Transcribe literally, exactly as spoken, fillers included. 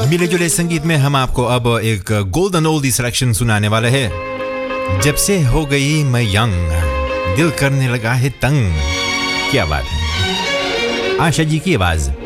मिले जुले संगीत में हम आपको अब एक गोल्डन ओल्डी सिलेक्शन सुनाने वाले हैं। जब से हो गई मैं यंग, दिल करने लगा है तंग। क्या बात है, आशा जी की आवाज।